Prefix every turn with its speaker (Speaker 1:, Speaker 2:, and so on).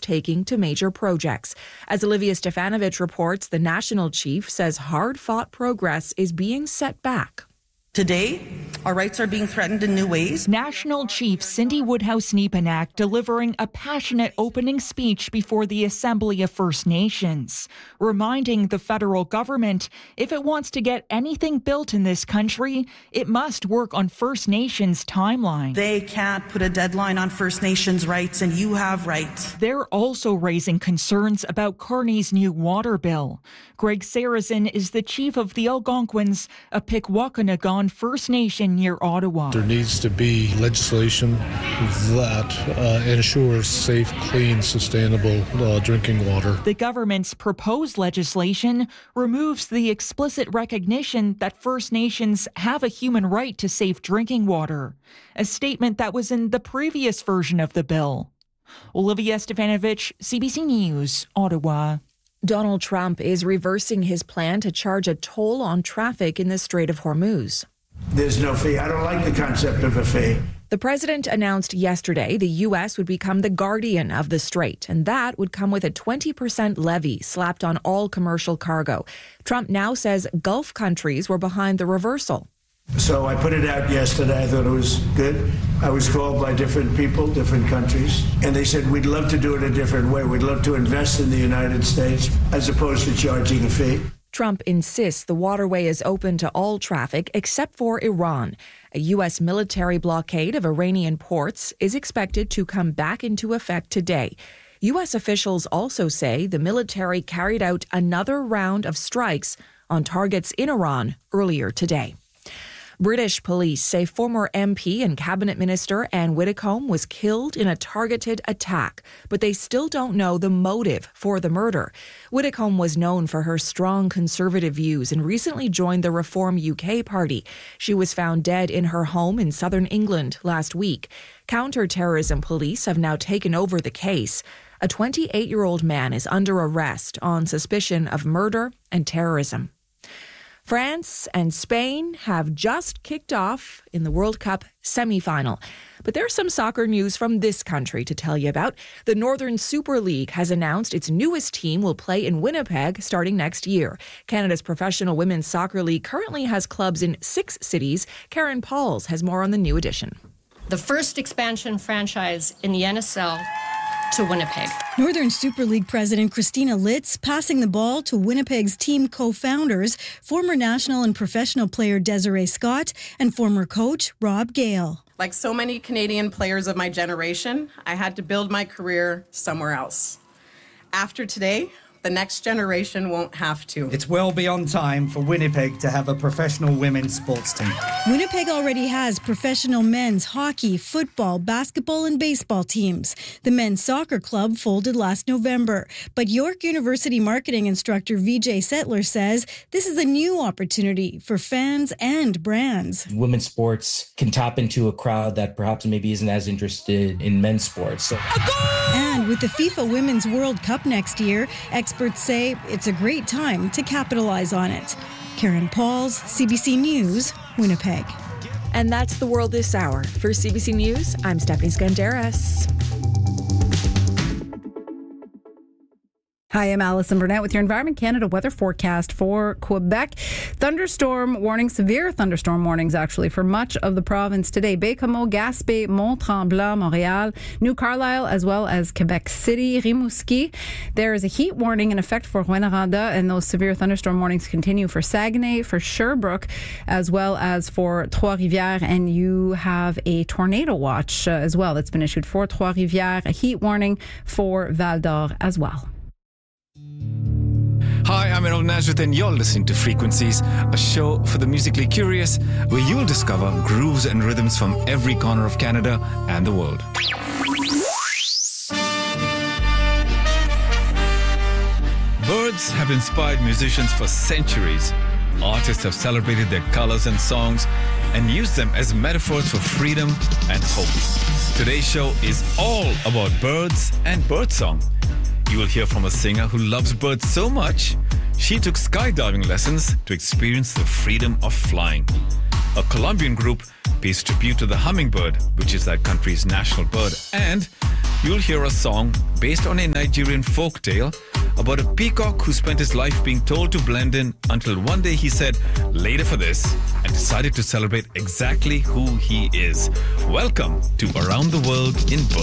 Speaker 1: taking to major projects. As Olivia Stefanovich reports, the national chief says hard-fought progress is being set back.
Speaker 2: Today, our rights are being threatened in new ways.
Speaker 3: National Chief Cindy Woodhouse-Nepanak delivering a passionate opening speech before the Assembly of First Nations, reminding the federal government if it wants to get anything built in this country, it must work on First Nations timeline.
Speaker 2: They can't put a deadline on First Nations rights, and you have rights.
Speaker 3: They're also raising concerns about Carney's new water bill. Greg Sarrazin is the chief of the Algonquins, a Pikwakanagan First Nation near Ottawa.
Speaker 4: There needs to be legislation that ensures safe, clean, sustainable drinking water.
Speaker 3: The government's proposed legislation removes the explicit recognition that First Nations have a human right to safe drinking water, a statement that was in the previous version of the bill. Olivia Stefanovich, CBC News, Ottawa.
Speaker 1: Donald Trump is reversing his plan to charge a toll on traffic in the Strait of Hormuz.
Speaker 5: There's no fee. I don't like the concept of a fee.
Speaker 1: The president announced yesterday the U.S. would become the guardian of the strait, and that would come with a 20% levy slapped on all commercial cargo. Trump now says Gulf countries were behind the reversal.
Speaker 5: So I put it out yesterday. I thought it was good. I was called by different people, different countries, and they said, we'd love to do it a different way. We'd love to invest in the United States as opposed to charging a fee.
Speaker 1: Trump insists the waterway is open to all traffic except for Iran. A U.S. military blockade of Iranian ports is expected to come back into effect today. U.S. officials also say the military carried out another round of strikes on targets in Iran earlier today. British police say former MP and cabinet minister Anne Widdecombe was killed in a targeted attack, but they still don't know the motive for the murder. Widdecombe was known for her strong conservative views and recently joined the Reform UK party. She was found dead in her home in southern England last week. Counter-terrorism police have now taken over the case. A 28-year-old man is under arrest on suspicion of murder and terrorism. France and Spain have just kicked off in the World Cup semi-final. But there's some soccer news from this country to tell you about. The Northern Super League has announced its newest team will play in Winnipeg starting next year. Canada's professional women's soccer league currently has clubs in 6 cities. Karen Pauls has more on the new edition.
Speaker 6: The first expansion franchise in the NSL to Winnipeg.
Speaker 7: Northern Super League President Christina Litz passing the ball to Winnipeg's team co-founders, former national and professional player Desiree Scott and former coach Rob Gale.
Speaker 8: Like so many Canadian players of my generation, I had to build my career somewhere else. After today, the next generation won't have to.
Speaker 9: It's well beyond time for Winnipeg to have a professional women's sports team.
Speaker 7: Winnipeg already has professional men's hockey, football, basketball, and baseball teams. The men's soccer club folded last November. But York University marketing instructor Vijay Settler says this is a new opportunity for fans and brands.
Speaker 10: Women's sports can tap into a crowd that perhaps maybe isn't as interested in men's sports.
Speaker 7: And with the FIFA Women's World Cup next year, experts say it's a great time to capitalize on it. Karen Pauls, CBC News, Winnipeg.
Speaker 1: And that's the world this hour. For CBC News, I'm Stephanie Skandaris.
Speaker 11: Hi, I'm Alison Burnett with your Environment Canada weather forecast for Quebec. Thunderstorm warning, severe thunderstorm warnings actually for much of the province today. Baie-Comeau, Gaspé, Mont-Tremblant, Montréal, New Carlisle, as well as Quebec City, Rimouski. There is a heat warning in effect for Rouyn-Noranda, and those severe thunderstorm warnings continue for Saguenay, for Sherbrooke, as well as for Trois-Rivières. And you have a tornado watch as well that's been issued for Trois-Rivières, a heat warning for Val-d'Or as well.
Speaker 12: Hi, I'm Errol Najat and you're listening to Frequencies, a show for the musically curious where you'll discover grooves and rhythms from every corner of Canada and the world. Birds have inspired musicians for centuries. Artists have celebrated their colors and songs and used them as metaphors for freedom and hope. Today's show is all about birds and birdsong. You will hear from a singer who loves birds so much, she took skydiving lessons to experience the freedom of flying. A Colombian group pays tribute to the hummingbird, which is that country's national bird. And you'll hear a song based on a Nigerian folktale about a peacock who spent his life being told to blend in until one day he said, "Later for this," and decided to celebrate exactly who he is. Welcome to Around the World in Birds.